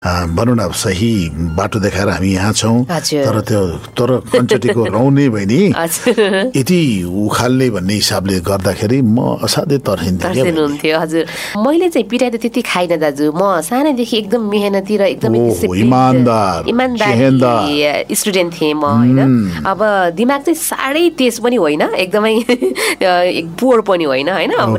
भनौँ न सही बाटो देखाएर हामी यहाँ छौँ तर कञ्चटीको रौनी बहिनी यति उखाल्ने भन्ने हिसाबले गर्दाखेरि म असाध्यै तर्सिन्थ्यो हजुर मैले चाहिँ पिटाइ त त्यति खाइनँ दाजु म सानैदेखि एकदम मेहनती र एकदमै इमानदार स्टुडेन्ट थिएँ म होइन अब दिमाग चाहिँ साह्रै तेज पनि होइन एकदमै पोर पनि होइन होइन अब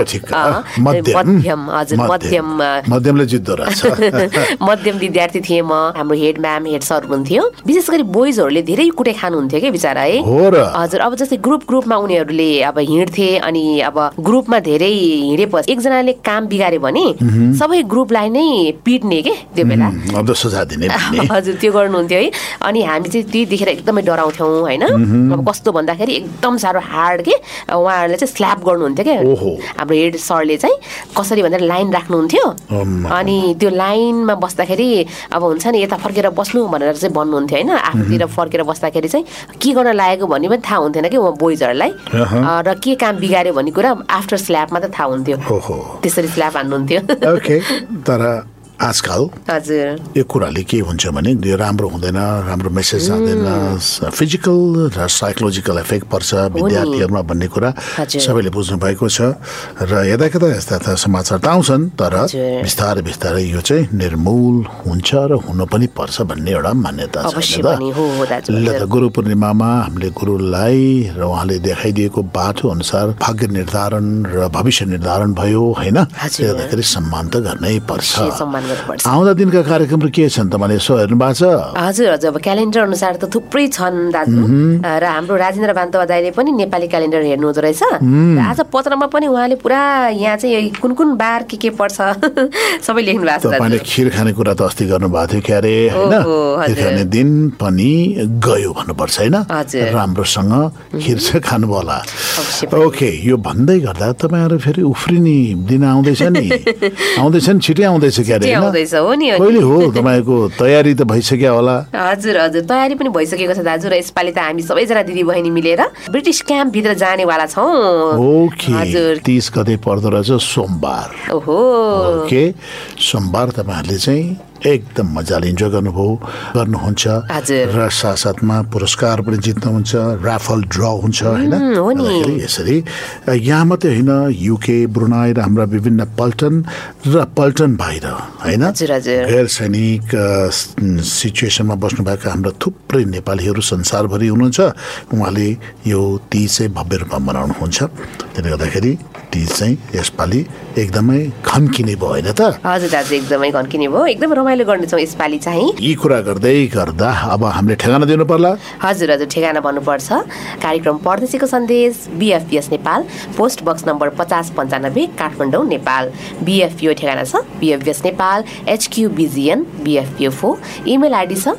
मध्यम हजुर मध्यमले जित्दो रहेछ मध्यम विद्यार्थी थिएँ म हाम्रो हेड म्याम हेड सर हुनुहुन्थ्यो विशेष गरी बोइजहरूले धेरै कुटै खानुहुन्थ्यो क्या बिचरा है हजुर अब जस्तै ग्रुपमा उनीहरूले अब हिँड्थे अनि अब ग्रुपमा धेरै हिँडेपछि एकजनाले काम बिगार्यो भने सबै ग्रुपलाई नै पिट्ने के त्यो बेला हजुर त्यो गर्नुहुन्थ्यो है अनि हामी चाहिँ त्यो देखेर एकदमै डराउँथ्यौँ होइन अब कस्तो भन्दाखेरि एकदम साह्रो हार्ड के उहाँहरूले चाहिँ स्ल्याप गर्नुहुन्थ्यो क्या हाम्रो हेड सरले चाहिँ कसरी भन्दा लाइन राख्नुहुन्थ्यो अनि त्यो लाइनमा बस्दाखेरि अब हुन्छ नि यता फर्केर बस्नु भनेर चाहिँ भन्नुहुन्थ्यो होइन आफूतिर फर्केर बस्दाखेरि चाहिँ के गर्न लागेको भन्ने पनि थाहा हुन्थेन कि बोइजहरूलाई र के काम बिगार्यो भन्ने कुरा आफ्टर स्ल्यापमा त थाहा हुन्थ्यो त्यसरी स्ल्याप हान्नुहुन्थ्यो तर आजकल हजुर यो कुराले के हुन्छ भने राम्रो हुँदैन राम्रो मेसेज जाँदैन फिजिकल र साइकोलोजिकल इफेक्ट पर्छ विद्यार्थीहरूमा भन्ने कुरा सबैले बुझ्नु भएको छ र यता यस्ता समाचार त आउँछन् तर बिस्तारै बिस्तारै यो चाहिँ निर्मूल हुन्छ र हुन पनि पर्छ भन्ने एउटा मान्यता छ गुरु पूर्णिमामा हामीले गुरुलाई र उहाँले देखाइदिएको बाटो अनुसार भाग्य निर्धारण र भविष्य निर्धारण भयो होइन त्यसैले सम्मान त गर्नै पर्छ आउँदा दिनका कार्यक्रमहरू के छन् तपाईँले यसो हेर्नु भएको छ हजुर हजुर अब क्यालेन्डर अनुसार त थुप्रै छन् दाजु र हाम्रो राजेन्द्र बान्तवा दाइले पनि नेपाली क्यालेन्डर हेर्नु हुँदो रहेछ आज पत्रमा पनि उहाँले पुरा यहाँ चाहिँ कुन कुन बार के पर्छ सबै लेख्नु भएको छ तपाईँले खिर खाने कुरा त अस्ति गर्नुभएको थियो क्यारे होइन खिर खाने दिन पनि गयो भन्नुपर्छ होइन राम्रोसँग खिर चाहिँ खानु होला ओके यो भन्दै गर्दा तपाईँहरू फेरि उफ्रिने दिन आउँदैछ नि छिटै आउँदैछ क्यारे कहिले हो तपाईँको तयारी त भइसक्यो होला हजुर हजुर तयारी पनि भइसकेको छ दाजु र यसपालि त हामी सबैजना दिदी बहिनी मिलेर ब्रिटिस क्याम्प भित्र जानेवाला छौँ ओके 30 गते पर्दो रहेछ सोमबार ओके सोमबार तपाईँहरूले चाहिँ एकदम मजाले इन्जोय गर्नुहुन्छ र साथसाथमा पुरस्कार पनि जित्नुहुन्छ राफल ड्र हुन्छ होइन यसरी यहाँ मात्रै होइन युके ब्रुनाई र हाम्रा विभिन्न पल्टन बाहिर होइन गैर सैनिक सिचुएसनमा बस्नुभएका हाम्रा थुप्रै नेपालीहरू संसारभरि हुनुहुन्छ उहाँले यो तीज चाहिँ भव्य रूपमा मनाउनुहुन्छ त्यसले गर्दाखेरि तीज चाहिँ यसपालि एकदमै खन्किने भयो होइन त हजुर दाजु एकदमै खन्किने भयो एकदम रमाइलो गर्नेछौँ यसपालि चाहिँ यी कुरा गर्दै गर्दा अब हामीले ठेगाना दिनु पर्ला हजुर हजुर ठेगाना भन्नुपर्छ कार्यक्रम परदेशीको सन्देश बीएफपीएस Nepal post box number 5095 Kathmandu Nepal बीएफपीओ ठेगाना छ बीएफपीएस Nepal HQBGN BFPO4 email ID छ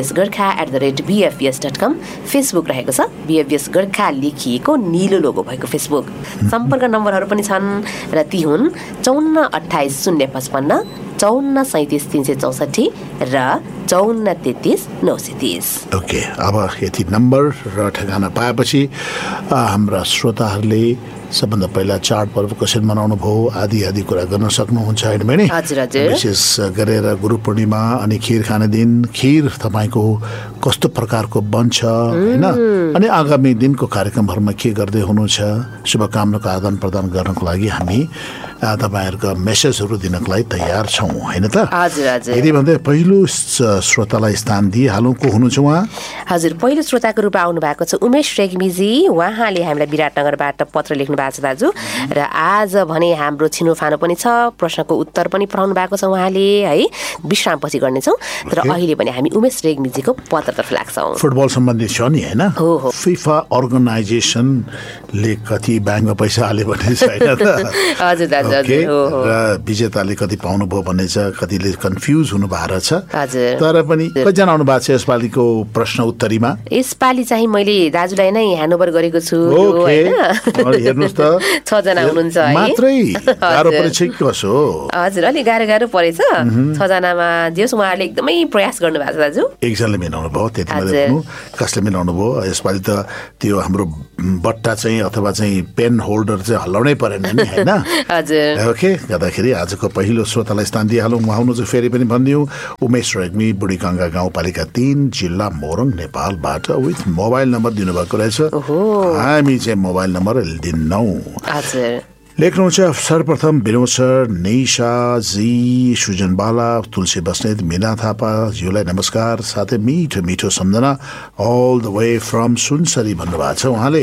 bfbsgorkha@bfbs.com फेसबुक रहेको छ BFBS गोर्खा लेखिएको नीलो लोगो भएको फेसबुक सम्पर्क नम्बरहरू पनि छन् र ती हुन् 54 28 055 54 37 364 र 54 33 930 ओके अब यति नम्बर र ठेगाना पाएपछि हाम्रा श्रोताहरूले सबभन्दा पहिला चाडपर्व कसरी मनाउनु भयो आदि कुरा गर्न सक्नुहुन्छ होइन बहिनी विशेष गरेर गुरु पूर्णिमा अनि खिर खाने दिन खिर तपाईँको कस्तो प्रकारको बन्छ होइन अनि आगामी दिनको कार्यक्रमहरूमा के गर्दै हुनुहुन्छ शुभकामनाको आदान प्रदान गर्नको लागि हामी तपाईँहरूको मेसेजहरू दिनको लागि तयार छौँ होइन त यदि भन्दै पहिलो श्रोतालाई स्थान दिइहालौँ को हुनुहुन्छ उहाँ हजुर पहिलो श्रोताको रूपमा आउनु भएको छ उमेश रेग्मीजी उहाँले हामीलाई विराटनगरबाट पत्र लेख्नु भएको छ दाजु र आज भने हाम्रो छिनोफानो पनि छ प्रश्नको उत्तर पनि पठाउनु भएको छ उहाँले है विश्रामपछि गर्नेछौँ तर अहिले पनि हामी उमेश रेग्मीजीको पत्रतर्फ लाग्छौँ फुटबल सम्बन्धी छ नि होइन फिफा अर्गनाइजेसनले कति ब्याङ्कमा पैसा हाल्यो भन्ने छैन त हजुर दाजु र विजेताले कति पाउनुभयो भन्ने छ कतिले कन्फ्युज हुनु भएको छ तर पनि कतिजना आउनु भएको छ यसपालिको प्रश्न उत्तरीमा यसपालि चाहिँ मैले दाजुलाई नै ह्यान्डओभर गरेको छु हेर्नुहोस् त 6 जना हुनुहुन्छ मात्रै गाह्रो परेछ कसो हजुर अलि गाह्रो परेछ 6 जनामा जेस उहाँहरूले एकदमै प्रयास गर्नु भएको छ दाजु एकजनाले मिलाउनु भयो त्यति मात्रै हुनु कसले मिलाउनु भयो यसपालि त त्यो हाम्रो बट्टा चाहिँ अथवा चाहिँ पेन होल्डर चाहिँ हल्लाउनै परेन नि हैन ओके गर्दाखेरि आजको पहिलो श्रोतालाई स्थान दिइहालौँ। उहाँ चाहिँ फेरि पनि भनिदिउँ, उमेश रेग्मी, बुढीगङ्गा गाउँपालिका 3 जिल्ला मोरङ नेपालबाट विथ मोबाइल नम्बर दिनुभएको रहेछ। हामी चाहिँ मोबाइल नम्बर दिन्नौँ। लेख्नुहुन्छ सर्वप्रथम विनोद सर, निशा जी, सुजन बाला, तुलसी बस्नेत, मीना थापा ज्यूलाई नमस्कार, साथै मिठो मिठो सम्झना all the way from Sunsari भन्नुभएको छ उहाँले।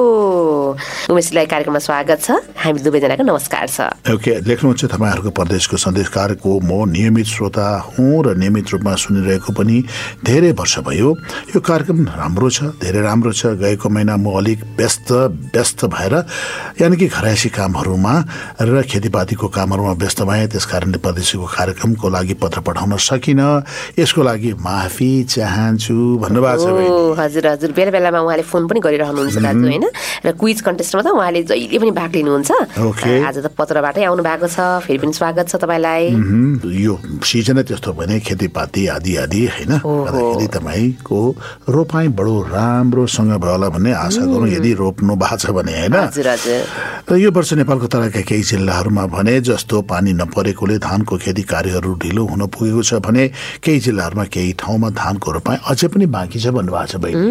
उमेशलाई कार्यक्रममा स्वागत छ, हामी दुवैजनाको नमस्कार छ। ओके, लेख्नुहुन्छ तपाईँहरूको प्रदेशको सन्देशकारको म नियमित श्रोता हुँ र नियमित रूपमा सुनिरहेको पनि धेरै वर्ष भयो। यो कार्यक्रम राम्रो छ, धेरै राम्रो छ। गएको महिना म अलिक व्यस्त भएर यानि कि घरायसी कामहरूमा र खेतीपातीको कामहरूमा व्यस्त भएँ, त्यस कारणले परदेशीको कार्यक्रमको लागि पत्र पठाउन सकिनँ। यसको लागि माफी चाहन्छु भन्नुभएको छ। हजुर हजुर, बेला बेलामा उहाँले फोन पनि गरिरहनुहुन्छ दाजु होइन, र क्विज कन्टेस्टमा त उहाँले जहिले पनि भाग लिनुहुन्छ। आज त पत्रबाटै आउनु भएको छ, फेरि पनि स्वागत छ तपाईँलाई। यो सिजनै त्यस्तो भने खेतीपाती आदि आदि होइन, गर्दाखेरि तपाईँको रोपाई बडो राम्रोसँग भयो होला भन्ने आशा गरौँ, यदि रोप्नु भएको छ भने होइन। र यो वर्ष नेपालको तराईका केही जिल्लाहरूमा भने जस्तो पानी नपरेकोले धानको खेती कार्यहरू ढिलो हुन पुगेको छ भने केही जिल्लाहरूमा केही ठाउँमा धानको रोपाई अझै पनि बाँकी छ भन्नुभएको छ।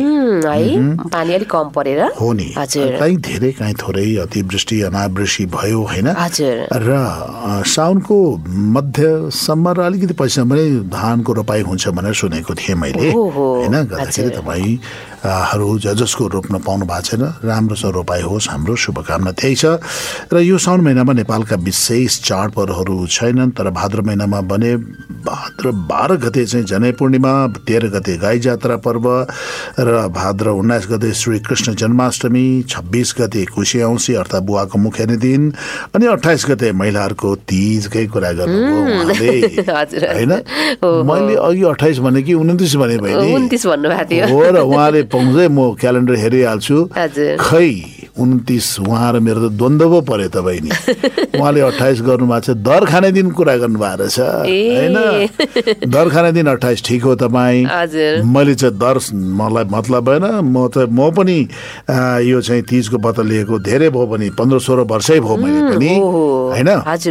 पानी अलिक कम परेर हो नि, कहीँ धेरै कहीँ थोरै अतिवृष्टि अनावृष्टि भयो होइन। र साउनको मध्यसम्म र अलिकति पछिसम्म पनि धानको रोपाई हुन्छ भनेर सुनेको थिएँ मैले होइन। गर्दाखेरि तपाईँहरू जसको रोप्न पाउनु भएको छैन, राम्रोसँग रोपाई होस्, हाम्रो शुभकामना त्यही छ। र यो साउन महिनामा नेपालका विशेष चाडपर्वहरू छैनन्, तर भाद्र महिनामा भने भाद्र 12 गते चाहिँ जनै पूर्णिमा, 13 गते गाई जात्रा पर्व र भाद्र 19 गते श्री कृष्ण जन्माष्टमी, 26 गते कुशे औँसी अर्थात् बुवाको मुख्य दिन, अनि 28 गते महिलाहरूको तीजकै कुरा गर्नुभयो उहाँले होइन। मैले अघि 28 भने कि 29 भने भयो, 29 भन्नुभएको थियो हो। र उहाँले पाउँदै म क्यालेन्डर हेरिहाल्छु, खै 29 उहाँ र मेरो त द्वन्द्व पो पऱ्यो त बहिनी। उहाँले 28 गर्नुभएको छ, दर खाने दिन कुरा गर्नुभएको रहेछ होइन। दर खाने दिन 28 ठिक हो तपाईँ, मैले चाहिँ दर मलाई मतलब भएन। म पनि यो चाहिँ तीजको व्रत लिएको धेरै भयो पनि 15-16 वर्षै भयो मैले पनि होइन।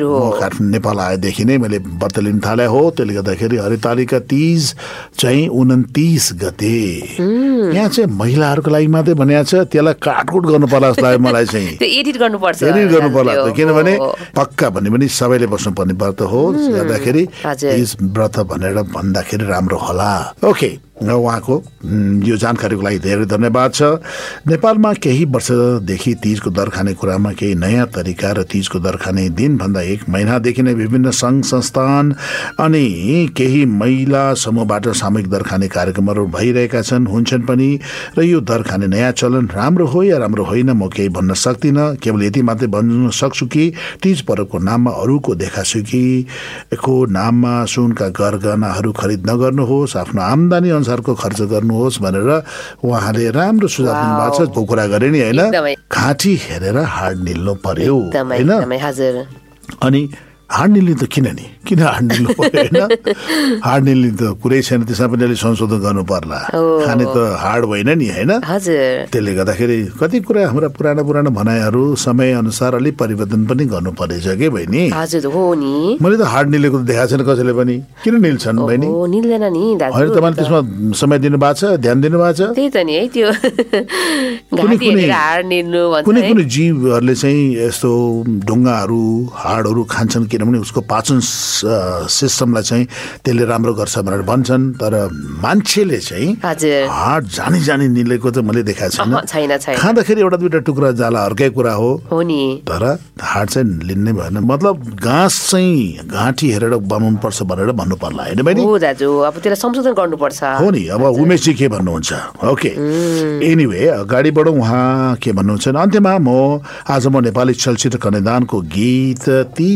म नेपाल आएदेखि नै मैले व्रत लिन थाले हो, त्यसले गर्दाखेरि हरितालिका तीज चाहिँ 29 गते। यहाँ चाहिँ महिलाहरूको लागि मात्रै भनिएको छ, त्यसलाई काटकुट गर्नु पर्ला जस्तो लाग्यो मलाई चाहिँ। एडिट गर्नु पर्ला, किनभने पक्का भन्ने पनि सबैले बस्नुपर्ने व्रत हो। गर्दाखेरि तीज व्रत भनेर भन्दाखेरि राम्रो होला। ओके, उहाँको यो जानकारीको लागि धेरै धन्यवाद छ। नेपालमा केही वर्षदेखि तीजको दर खाने कुरामा केही नयाँ तरिका र तीजको दर खाने दिनभन्दा 1 महिनादेखि नै विभिन्न सङ्घ संस्थान अनि केही महिला समूहबाट सामूहिक दर खाने कार्यक्रमहरू भइरहेका छन्, हुन्छन् पनि। र यो दर खाने नयाँ चलन राम्रो हो या राम्रो होइन म केही भन्न सक्दिनँ। केवल यति मात्रै भन्न सक्छु कि तीज पर्वको नाममा अरूको देखासुकीको नाममा सुनका गरगहनाहरू खरिद नगर्नुहोस्, आफ्नो आम्दानी अनुसारको खर्च गर्नुहोस् भनेर उहाँले राम्रो सुझाव दिनुभएको छ। कुरा गरे नि होइन, घाँटी हेरेर हाड निल्नु पर्यो होइन। अनि हाड निल्ने त किन हाड निल्नु पर्यो होइन। हाड निल्ने त कुरै छैन, त्यसमा पनि अलिक संशोधन गर्नु पर्ला। खाने त हाड होइन नि होइन। त्यसले गर्दाखेरि कति कुरा हाम्रा पुराना भनाइहरू समय अनुसार अलिक परिवर्तन पनि गर्नु परेछ कि बहिनी। मैले त हाड निलेको देखाएको छैन कसैले पनि, किन निल्छन् बहिनी? निल्दैन नि दाजु, होइन तपाईँले त्यसमा समय दिनु भएको छ, ध्यान दिनु भएको छ। त्यही त नि है, त्यो कुनै जीवहरूले चाहिँ यस्तो ढुङ्गाहरू हाडहरू खान्छन्, किनभने उसको पाचन सिस्टमलाई चाहिँ त्यसले राम्रो गर्छ भनेर भन्छन्। तर मान्छेले चाहिँ हाड जानी निलेको त मैले देखाएको छैन। खाँदाखेरि एउटा दुईटा टुक्रा जाला अर्कै कुरा हो नि, तर हाड चाहिँ लिन्नै भएन। मतलब घाँस चाहिँ घाँटी हेरेर बनाउनु पर्छ भनेर भन्नु पर्ला होइन बहिनी? हो दाजु, अब त्यसलाई संशोधन गर्नुपर्छ हो नि। अब उमेशजी के भन्नुहुन्छ? ओके, एनिवे अगाडि बढौँ। उहाँ के भन्नुहुन्छ? अन्त्यमा आज म नेपाली चलचित्र कन्यादानको गीत तीजको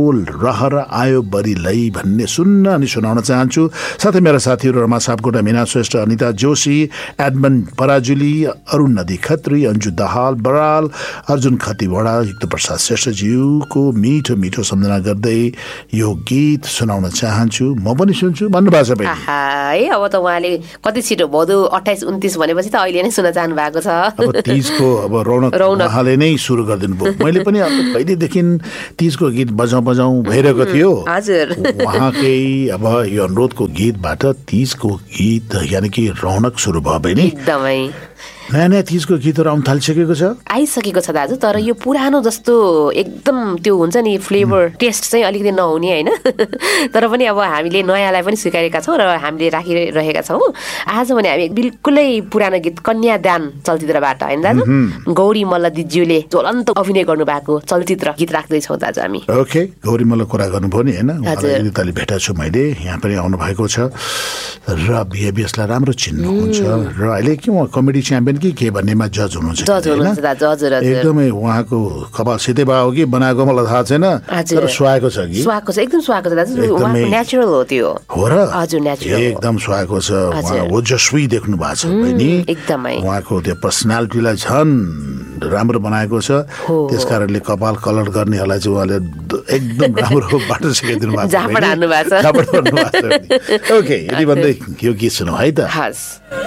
रहर आयो बरिलै भन्ने सुन्न अनि सुनाउन चाहन्छु। साथै मेरा साथीहरू रमा सापकोटा, मिना श्रेष्ठ, अनिता जोशी, एडमन्ड पराजुली, अरुण नदी खत्री, अन्जु दाहाल बराल, अर्जुन खतिवडा, युक्त प्रसाद श्रेष्ठज्यूको मिठो मिठो सम्झना गर्दै यो गीत सुनाउन चाहन्छु। म पनि सुन्छु भन्नुभएको छ है। अब त उहाँले कति छिटो भदौ 28-29 भनेपछि त अहिले नै सुन्न चाहनु भएको छ। अब तीजको अब रौनक उहाँले नै सुरु गरिदिनु भयो। मैले पनि अब कहिलेदेखि तीजको गीत बजाउँ भइरहेको थियो। हजुर, उहाँकै अब यो अनुरोधको गीतबाट तीजको गीत यानि कि रौनक सुरु भयो भने एकदमै नयाँ नयाँ तीजको गीतहरू आउन थालिसकेको छ, आइसकेको छ दाजु। तर यो पुरानो जस्तो एकदम त्यो हुन्छ नि फ्लेभर टेस्ट चाहिँ अलिकति नहुने होइन। तर पनि अब हामीले नयाँलाई पनि स्वीकारेका छौँ र हामीले राखिरहेका छौँ। आज भने हामी बिल्कुलै पुरानो गीत कन्यादान चलचित्रबाट होइन दाजु, गौरी मल्ल दिज्यूले ज्वलन्त अभिनय गर्नु भएको चलचित्र गीत राख्दैछौँ दाजु हामी। ओके, गौरी मल्ल कुरा गर्नुभयो नि होइन, उहाँलाई भेटेको छु मैले, यहाँ पनि आउनु भएको छ र बिहेबियसलाई राम्रो चिन्नुहुन्छ र अहिले के उहाँ कमेडी च्याम्पियन के भन्नेमा जज हुनुहुन्छ एकदमै। उहाँको कपाल सिधै भयो कि बनाएको मलाई थाहा छैन, तर सुहाएको छ कि एकदम सुहाएको छ दाजु, नेचुरल हो त्यो। हो र हजुर, नेचुरल एकदम सुहाएको छ। उहाँ ओजस्वी देख्नु भएको छ बहिनी, एकदमै उहाँको त्यो पर्सनालिटीलाई झन् राम्रो बनाएको छ। त्यसकारणले कपाल कलर गर्नेहरूलाई चाहिँ उहाँले एकदम राम्रो बाटो सिकाइदिनु भएको छ। ओके, यदि भन्दै यो गीत सुनौ है त।